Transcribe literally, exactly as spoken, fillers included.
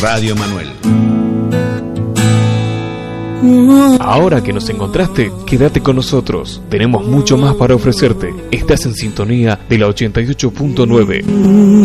Radio Emanuel. Ahora que nos encontraste, quédate con nosotros. Tenemos mucho más para ofrecerte. Estás en sintonía de la ochenta y ocho punto nueve.